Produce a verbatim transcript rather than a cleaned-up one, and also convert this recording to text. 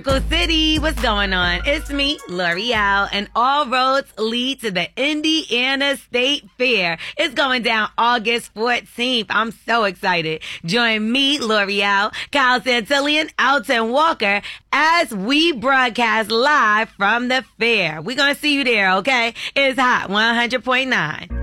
Circle City, what's going on? It's me, L'Oreal, and all roads lead to the Indiana State Fair. It's going down August fourteenth. I'm so excited. Join me, L'Oreal, Kyle Santillian, Alton Walker, as we broadcast live from the fair. We're going to see you there, okay? It's Hot one hundred point nine.